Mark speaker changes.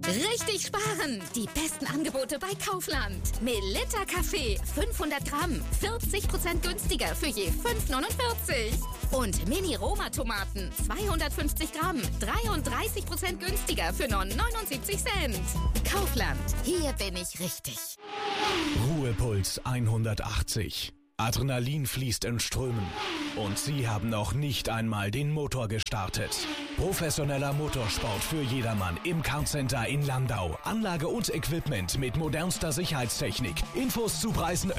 Speaker 1: Richtig sparen! Die besten Angebote bei Kaufland. Melitta Kaffee 500 Gramm, 40% günstiger für je 5,49. Und Mini-Roma-Tomaten 250 Gramm, 33% günstiger für nur 79 Cent. Kaufland, hier bin ich richtig.
Speaker 2: Ruhepuls 180. Adrenalin fließt in Strömen. Und Sie haben noch nicht einmal den Motor gestartet. Professioneller Motorsport für jedermann im Kartcenter in Landau. Anlage und Equipment mit modernster Sicherheitstechnik. Infos zu Preisen